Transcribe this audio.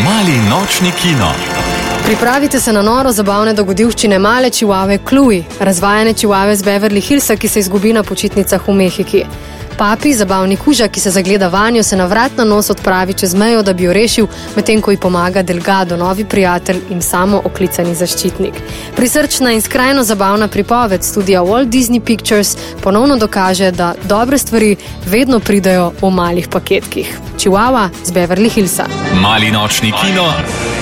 Mali nočni kino. Pripravite se na noro zabavne dogodivščine male čivave Chloe, razvajane čivave z Beverly Hillsa, ki se izgubi na počitnicah v Mehiki. Papi, zabavni kuža, ki se zagleda vanjo, se na vrat na nos odpravi čez mejo, da bi jo rešil, medtem ko ji pomaga Delgado, novi prijatelj in samo oklicani zaščitnik. Prisrčna in skrajno zabavna pripoved studija Walt Disney Pictures ponovno dokaže, da dobre stvari vedno pridejo v malih paketkih. Čivava z Beverly Hillsa. Mali nočni kino.